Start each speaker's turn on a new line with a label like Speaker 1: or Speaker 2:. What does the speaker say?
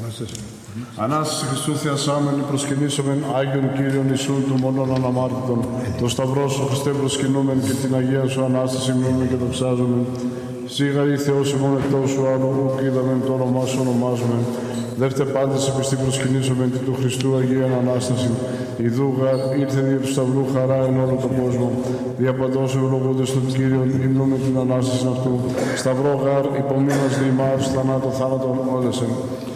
Speaker 1: Ανάσταση Χριστού θεασάμενη προσκυνήσομεν Άγιον Κύριον Ιησούν του μονών αναμάρτητων. Το Σταυρό σου Χριστέ προσκυνούμεν και την Αγία σου Ανάσταση μνήμη και δοξάζομεν. Σίγαρη Θεός ημών εκτός σου άλλου ουκ είδαμεν το όνομά σου ονομάζομεν. Δεύτε πάντες επιστή προσκυνήσομεν τη του Χριστού Αγίαν Ανάσταση. Ιδού γαρ ήρθε δια του Σταυρού χαρά εν όλο τον κόσμο. Διαπαντός ευλογούνται στον Κύριον υμνούμε την Ανάσταση αυτού. Σταυρό γαρ υπομείνας διημάρ θανάτων όλεσεν.